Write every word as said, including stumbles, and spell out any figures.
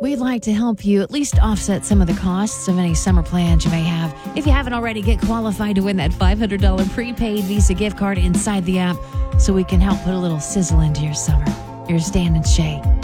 We'd like to help you at least offset some of the costs of any summer plans you may have. If you haven't already, get qualified to win that five hundred dollars prepaid Visa gift card inside the app so we can help put a little sizzle into your summer. Here's Dan and Shay.